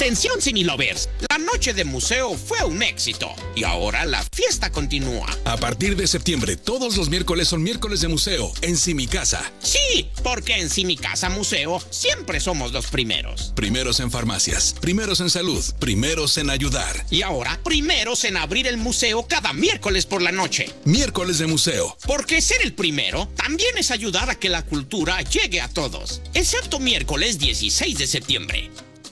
Atención, Cinelovers, la noche de museo fue un éxito y ahora la fiesta continúa. A partir de septiembre, todos los miércoles son miércoles de museo en Simicasa. Sí, porque en Simicasa Museo siempre somos los primeros. Primeros en farmacias, primeros en salud, primeros en ayudar. Y ahora, primeros en abrir el museo cada miércoles por la noche. Miércoles de museo. Porque ser el primero también es ayudar a que la cultura llegue a todos. Excepto miércoles 16 de septiembre.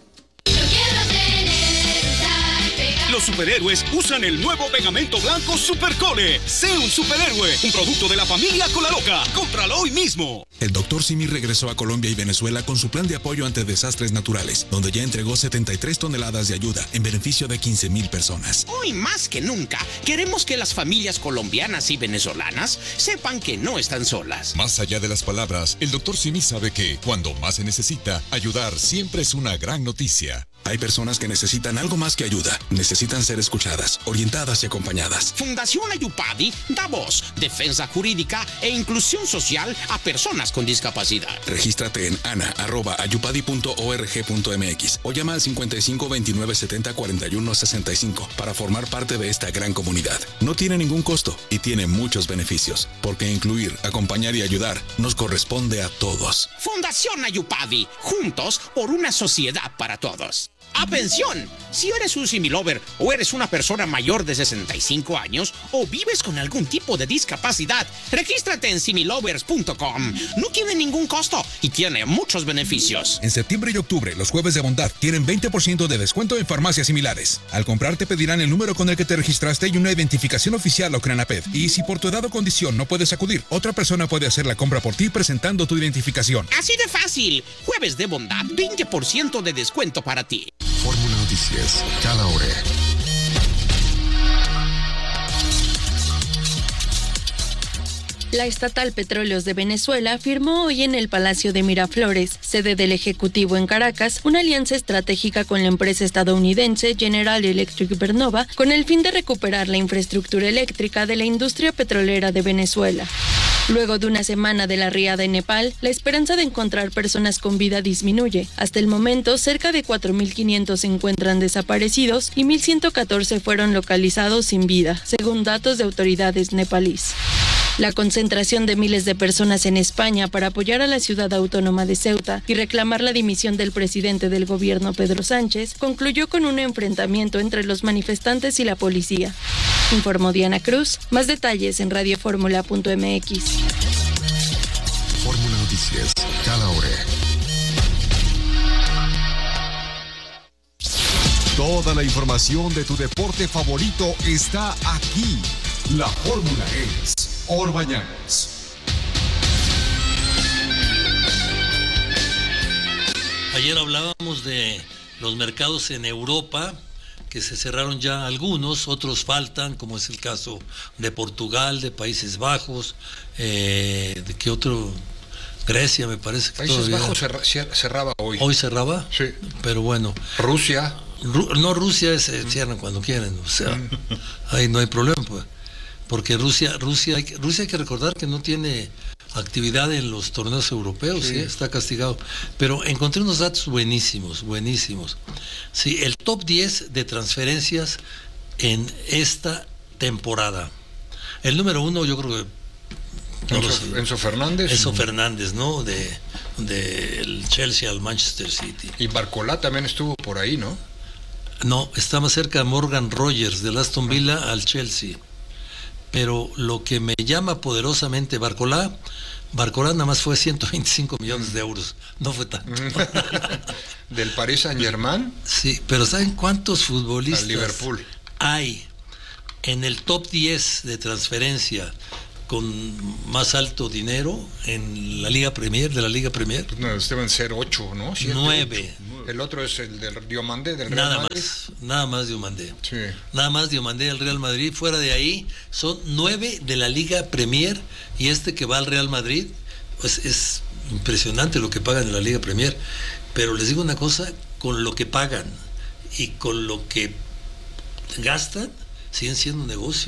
Los superhéroes usan el nuevo pegamento blanco Supercole. Sé un superhéroe, un producto de la familia Colaloca. Cómpralo hoy mismo. El Dr. Simi regresó a Colombia y Venezuela con su plan de apoyo ante desastres naturales, donde ya entregó 73 toneladas de ayuda en beneficio de 15,000 personas. Hoy más que nunca, queremos que las familias colombianas y venezolanas sepan que no están solas. Más allá de las palabras, el Dr. Simi sabe que, cuando más se necesita, ayudar siempre es una gran noticia. Hay personas que necesitan algo más que ayuda. Necesitan ser escuchadas, orientadas y acompañadas. Fundación Ayupadi da voz, defensa jurídica e inclusión social a personas con discapacidad. Regístrate en ana@ayupadi.org.mx o llama al 55 29 70 41 65 para formar parte de esta gran comunidad. No tiene ningún costo y tiene muchos beneficios, porque incluir, acompañar y ayudar nos corresponde a todos. Fundación Ayupadi, juntos por una sociedad para todos. ¡Atención! Si eres un Similover o eres una persona mayor de 65 años o vives con algún tipo de discapacidad, regístrate en similovers.com. No tiene ningún costo y tiene muchos beneficios. En septiembre y octubre, los jueves de bondad tienen 20% de descuento en farmacias similares. Al comprar te pedirán el número con el que te registraste y una identificación oficial o CRENAPED. Y si por tu edad o condición no puedes acudir, otra persona puede hacer la compra por ti presentando tu identificación. Así de fácil. Jueves de bondad, 20% de descuento para ti. Fórmula Noticias, cada hora. La estatal Petróleos de Venezuela firmó hoy en el Palacio de Miraflores, sede del Ejecutivo en Caracas, una alianza estratégica con la empresa estadounidense General Electric Vernova con el fin de recuperar la infraestructura eléctrica de la industria petrolera de Venezuela. Luego de una semana de la riada en Nepal, la esperanza de encontrar personas con vida disminuye. Hasta el momento, cerca de 4.500 se encuentran desaparecidos y 1.114 fueron localizados sin vida, según datos de autoridades nepalíes. La concentración de miles de personas en España para apoyar a la ciudad autónoma de Ceuta y reclamar la dimisión del presidente del gobierno Pedro Sánchez concluyó con un enfrentamiento entre los manifestantes y la policía. Informó Diana Cruz. Más detalles en radioformula.mx. Fórmula Noticias, cada hora. Toda la información de tu deporte favorito está aquí. La fórmula es Orbañanos. Ayer hablábamos de los mercados en Europa, que se cerraron ya algunos, otros faltan, como es el caso de Portugal, de Países Bajos, ¿de qué otro? Grecia, me parece que Países todavía... Bajos cerraba hoy. ¿Hoy cerraba? Sí. Pero bueno. Rusia. Rusia cierran cuando quieren, o sea, ahí no hay problema, pues. Porque Rusia hay que recordar que no tiene actividad en los torneos europeos, sí. ¿Sí? Está castigado. Pero encontré unos datos buenísimos. Sí, el top 10 de transferencias en esta temporada. El número 1, yo creo que Enzo Fernández. Enzo Fernández, ¿no? Del Chelsea al Manchester City. Y Barcolá también estuvo por ahí, ¿no? No, está más cerca de Morgan Rogers del Aston Villa al Chelsea. Pero lo que me llama poderosamente Barcolá nada más fue 125 millones de euros, no fue tanto. ¿Del Paris Saint-Germain? Sí, pero ¿saben cuántos futbolistas al Liverpool hay en el top 10 de transferencia con más alto dinero en la Liga Premier, de la Liga Premier? No, deben ser 8, ¿no? 7, 9. 8. El otro es el del Diomandé, del Real nada Madrid. Nada más Diomandé. Sí. Nada más Diomandé del Real Madrid. Fuera de ahí, son 9 de la Liga Premier, y este que va al Real Madrid, pues es impresionante lo que pagan en la Liga Premier. Pero les digo una cosa, con lo que pagan y con lo que gastan, siguen siendo un negocio, ¿eh?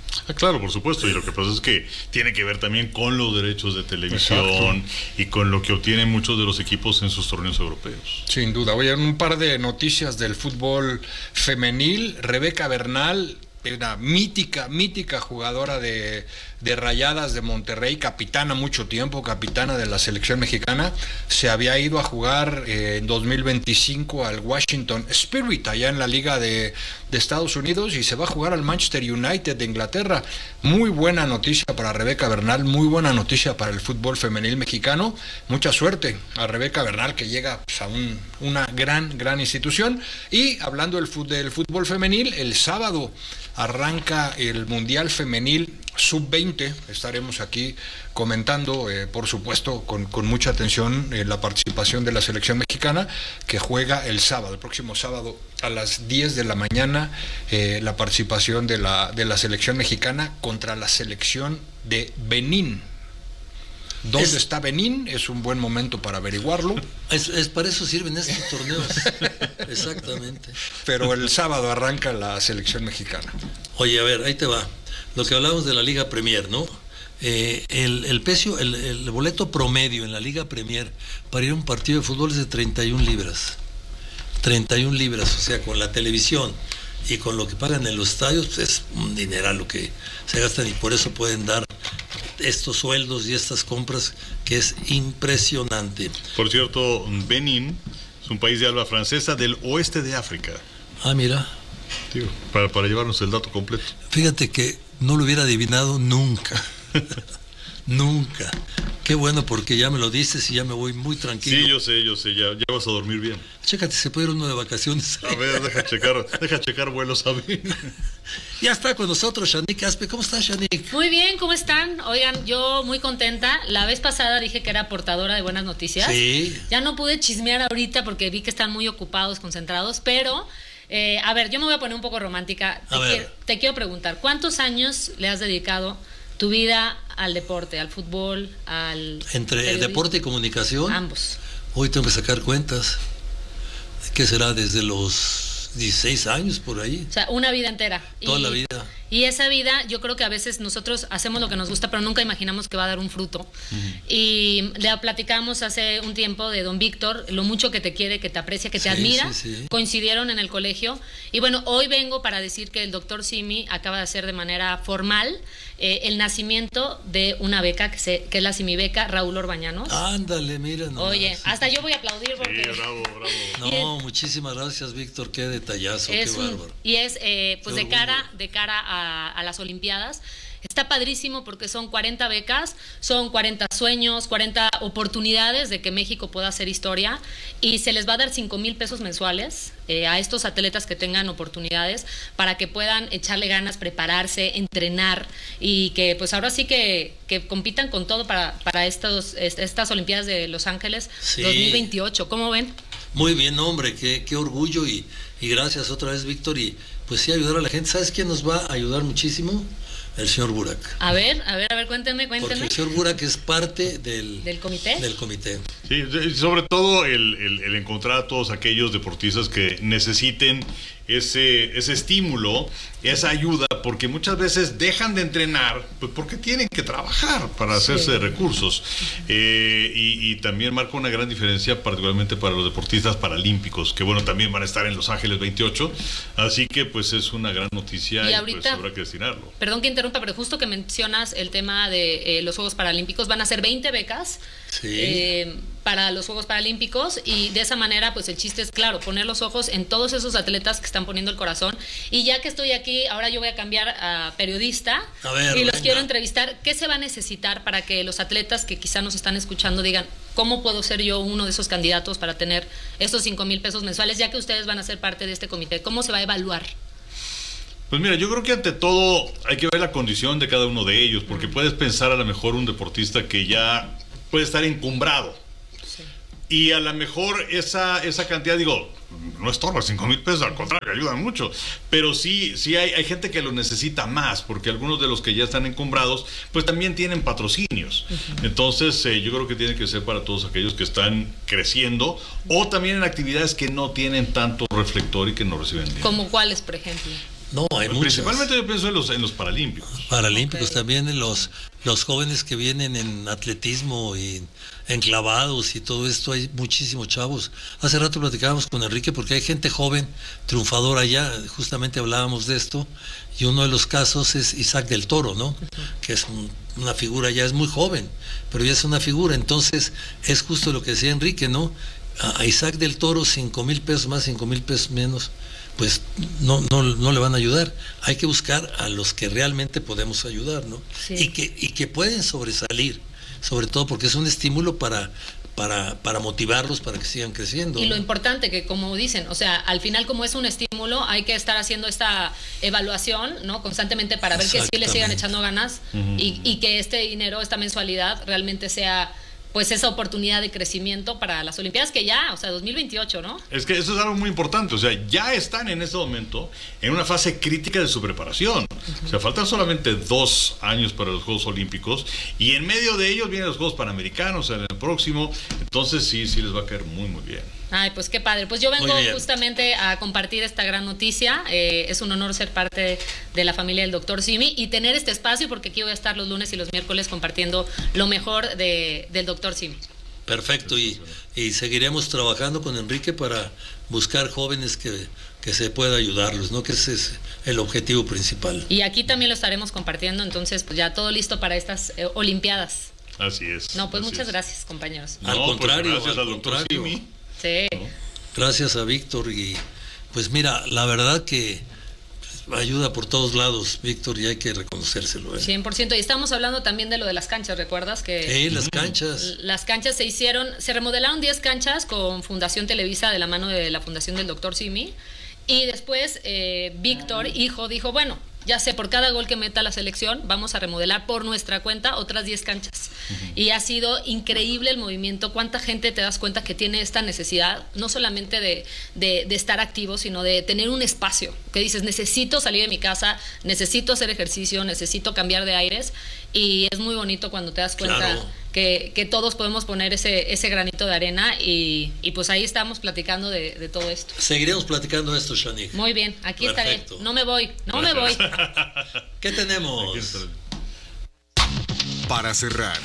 Claro, por supuesto, y lo que pasa es que tiene que ver también con los derechos de televisión. Exacto. Y con lo que obtienen muchos de los equipos en sus torneos europeos. Sin duda. Oye, un par de noticias del fútbol femenil. Rebeca Bernal, una mítica jugadora de Rayadas de Monterrey, capitana mucho tiempo, capitana de la selección mexicana, se había ido a jugar en 2025 al Washington Spirit, allá en la Liga de Estados Unidos, y se va a jugar al Manchester United de Inglaterra. Muy buena noticia para Rebeca Bernal, muy buena noticia para el fútbol femenil mexicano. Mucha suerte a Rebeca Bernal, que llega pues, a una gran institución. Y hablando del fútbol femenil, el sábado arranca el Mundial Femenil Sub-20. Estaremos aquí comentando, por supuesto, con mucha atención la participación de la selección mexicana, que juega el próximo sábado a las 10 de la mañana, la participación de la selección mexicana contra la selección de Benín. ¿Dónde está Benín? Es un buen momento para averiguarlo. Es para eso sirven estos torneos. Exactamente. Pero el sábado arranca la selección mexicana. Oye, a ver, ahí te va. Lo que hablábamos de la Liga Premier, ¿no? El boleto promedio en la Liga Premier para ir a un partido de fútbol es de 31 libras. 31 libras, o sea, con la televisión y con lo que pagan en los estadios, pues es un dineral lo que se gastan, y por eso pueden dar estos sueldos y estas compras, que es impresionante. Por cierto, Benín es un país de habla francesa del oeste de África. Ah, mira. Tío, para llevarnos el dato completo. Fíjate que no lo hubiera adivinado nunca. Nunca. Qué bueno, porque ya me lo dices y ya me voy muy tranquilo. Sí, yo sé, ya vas a dormir bien. Chécate, se puede ir uno de vacaciones. A ver, deja checar vuelos a mí. Ya está con nosotros Shanique Aspe. ¿Cómo estás, Shanique? Muy bien, ¿cómo están? Oigan, yo muy contenta. La vez pasada dije que era portadora de buenas noticias. Sí. Ya no pude chismear ahorita porque vi que están muy ocupados, concentrados, pero... a ver, yo me voy a poner un poco romántica. Te quiero preguntar, ¿cuántos años le has dedicado tu vida al deporte, al fútbol, al... Entre periodismo? Deporte y comunicación. Ambos. Hoy tengo que sacar cuentas. ¿Qué será? Desde los 16 años por ahí. O sea, una vida entera. Toda la vida. Y esa vida, yo creo que a veces nosotros hacemos lo que nos gusta, pero nunca imaginamos que va a dar un fruto. Y le platicamos hace un tiempo de don Víctor, lo mucho que te quiere, que te aprecia, que te admira. Sí. Coincidieron en el colegio. Y bueno, hoy vengo para decir que el doctor Simi acaba de hacer de manera formal el nacimiento de una beca, que es la Simi Beca Raúl Orbañanos. Ándale, mira. Oye, hasta yo voy a aplaudir porque... Sí, bravo. No, muchísimas gracias, Víctor, qué detallazo, qué bárbaro. Y es, pues de cara a las Olimpiadas. Está padrísimo porque son 40 becas, son 40 sueños, 40 oportunidades de que México pueda hacer historia, y se les va a dar 5,000 pesos mensuales a estos atletas que tengan oportunidades para que puedan echarle ganas, prepararse, entrenar, y que pues ahora sí que compitan con todo para estas Olimpiadas de Los Ángeles 2028. ¿Cómo ven? Muy bien, hombre, qué orgullo, y gracias otra vez, Víctor, y pues sí, ayudar a la gente. ¿Sabes quién nos va a ayudar muchísimo? El señor Burak. A ver, cuéntenme. Porque el señor Burak es parte del comité. Del comité. Sí, sobre todo el encontrar a todos aquellos deportistas que necesiten ese estímulo, esa ayuda, porque muchas veces dejan de entrenar pues porque tienen que trabajar para hacerse recursos. Y también marca una gran diferencia, particularmente para los deportistas paralímpicos, que bueno, también van a estar en Los Ángeles 28, así que pues es una gran noticia, y ahorita, pues habrá que destinarlo. Perdón que interrumpa, pero justo que mencionas el tema de los Juegos Paralímpicos, van a ser 20 becas para los Juegos Paralímpicos, y de esa manera pues el chiste es, claro, poner los ojos en todos esos atletas que están poniendo el corazón. Y ya que estoy aquí, ahora yo voy a cambiar a periodista, y los quiero entrevistar. ¿Qué se va a necesitar para que los atletas que quizá nos están escuchando digan, ¿cómo puedo ser yo uno de esos candidatos para tener estos 5,000 pesos mensuales, ya que ustedes van a ser parte de este comité? ¿Cómo se va a evaluar? Pues mira, yo creo que ante todo hay que ver la condición de cada uno de ellos, porque puedes pensar a lo mejor un deportista que ya puede estar encumbrado, y a lo mejor esa cantidad, digo, no estorba, 5,000 pesos, al contrario, ayudan mucho, pero sí hay gente que lo necesita más, porque algunos de los que ya están encumbrados pues también tienen patrocinios. Entonces yo creo que tiene que ser para todos aquellos que están creciendo, o también en actividades que no tienen tanto reflector y que no reciben dinero. ¿Como cuáles, por ejemplo? No, hay muchos. Principalmente yo pienso en los paralímpicos. Paralímpicos, también en los jóvenes que vienen en atletismo y en clavados y todo esto, hay muchísimos chavos. Hace rato platicábamos con Enrique porque hay gente joven, triunfadora allá, justamente hablábamos de esto, y uno de los casos es Isaac del Toro, ¿no? Que es una figura, ya es muy joven, pero ya es una figura. Entonces es justo lo que decía Enrique, ¿no? A Isaac del Toro, 5,000 pesos más, 5,000 pesos menos, pues no le van a ayudar. Hay que buscar a los que realmente podemos ayudar, ¿no? Sí. Y que pueden sobresalir, sobre todo porque es un estímulo para motivarlos para que sigan creciendo. Y lo ¿no? importante que, como dicen, o sea, al final como es un estímulo, hay que estar haciendo esta evaluación, ¿no? Constantemente para ver que sí le sigan echando ganas y que este dinero, esta mensualidad realmente sea pues esa oportunidad de crecimiento para las Olimpiadas que ya, o sea, 2028, ¿no? Es que eso es algo muy importante, o sea, ya están en este momento en una fase crítica de su preparación. O sea, faltan solamente 2 años para los Juegos Olímpicos y en medio de ellos vienen los Juegos Panamericanos en el próximo, entonces sí les va a caer muy, muy bien. Ay, pues qué padre. Pues yo vengo justamente a compartir esta gran noticia. Es un honor ser parte de la familia del Dr. Simi y tener este espacio porque aquí voy a estar los lunes y los miércoles compartiendo lo mejor del Dr. Simi. Perfecto, y seguiremos trabajando con Enrique para buscar jóvenes que se pueda ayudarlos, ¿no? Que ese es el objetivo principal. Y aquí también lo estaremos compartiendo, entonces pues ya todo listo para estas Olimpiadas. Así es. No, pues muchas gracias, compañeros. Al contrario, pues gracias al Dr. Simi. Sí. Gracias a Víctor y pues mira, la verdad que ayuda por todos lados, Víctor, y hay que reconocérselo. 100%. Y estamos hablando también de lo de las canchas, ¿recuerdas? Que las canchas. Las canchas se remodelaron 10 canchas con Fundación Televisa de la mano de la Fundación del Dr. Simi. Y después Víctor, hijo, dijo, bueno, ya sé, por cada gol que meta la selección, vamos a remodelar por nuestra cuenta otras 10 canchas. Y ha sido increíble el movimiento. Cuánta gente te das cuenta que tiene esta necesidad, no solamente de estar activo, sino de tener un espacio. Que dices, necesito salir de mi casa, necesito hacer ejercicio, necesito cambiar de aires. Y es muy bonito cuando te das cuenta que todos podemos poner ese granito de arena. Y pues ahí estamos platicando de todo esto. Seguiremos platicando de esto, Shanique. Muy bien, aquí Perfecto. estaré. No me voy. ¿Qué tenemos? Para cerrar.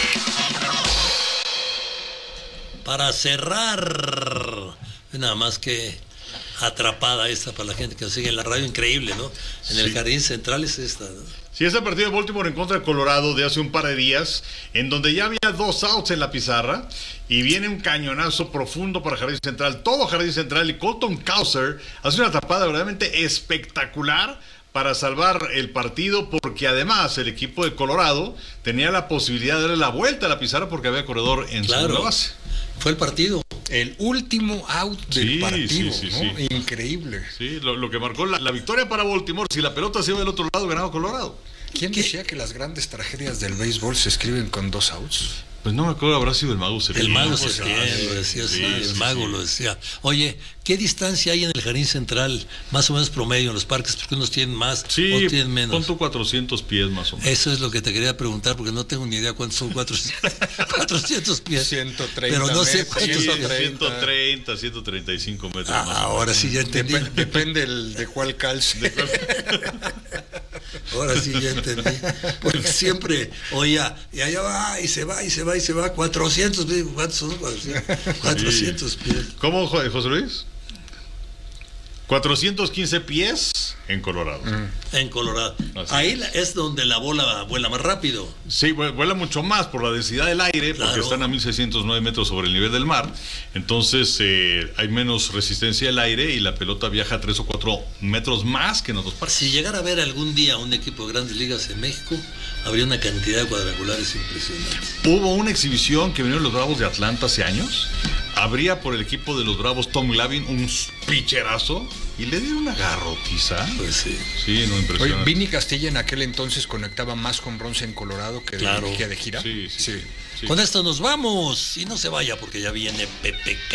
Nada más que atrapada esta para la gente que nos sigue en la radio, increíble, ¿no? En el Jardín Central es esta, ¿no? Sí, es el partido de Baltimore en contra de Colorado de hace un par de días, en donde ya había 2 outs en la pizarra, y viene un cañonazo profundo para Jardín Central, todo Jardín Central, y Colton Cowser hace una tapada verdaderamente espectacular para salvar el partido, porque además el equipo de Colorado tenía la posibilidad de darle la vuelta a la pizarra porque había corredor en segunda base. Fue el partido. El último out del partido, sí. ¿no? Increíble. Sí, lo que marcó la victoria para Baltimore. Si la pelota se iba del otro lado, ganaba Colorado. ¿Quién decía que las grandes tragedias del béisbol se escriben con 2 outs? Pues no me acuerdo, habrá sido el Mago Septién. El Mago Septién lo decía, el Mago lo decía. Oye, ¿qué distancia hay en el Jardín Central? Más o menos promedio en los parques, porque unos tienen más, otros tienen menos. Pon tú 400 pies más o menos. Eso es lo que te quería preguntar, porque no tengo ni idea cuántos son 400 pies. 130 pero no sé cuántos son. 130, 135 metros más. Ahora sí ya entendí. Depende de cuál calce. Ahora sí ya entendí. Porque siempre oía, y allá va, y se va, 400 pies. ¿Cuántos son? 400 pies. ¿Cómo, José Luis? 415 pies en Colorado. En Colorado. Así Ahí es donde la bola vuela más rápido. Sí, vuela mucho más por la densidad del aire, porque están a 1609 metros sobre el nivel del mar. Entonces hay menos resistencia del aire y la pelota viaja 3 o 4 metros más que en otros parques. Si llegara a ver algún día un equipo de grandes ligas en México, habría una cantidad de cuadrangulares impresionantes. Hubo una exhibición que vinieron los Bravos de Atlanta hace años. Habría por el equipo de los Bravos Tom Glavine un picherazo y le dieron una garrotiza. Pues sí. Sí, no, impresionante. Oye, Vini Castilla en aquel entonces conectaba más con bronce en Colorado que de gira. Sí. Con esto nos vamos. Y no se vaya porque ya viene Pepe.